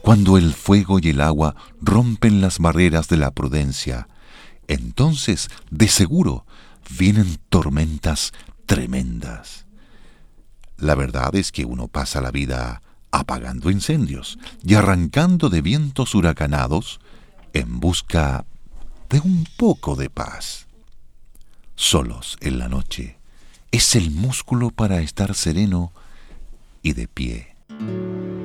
Cuando el fuego y el agua rompen las barreras de la prudencia, entonces, de seguro, vienen tormentas tremendas. La verdad es que uno pasa la vida apagando incendios y arrancando de vientos huracanados en busca de un poco de paz. Solos en la noche es el músculo para estar sereno y de pie.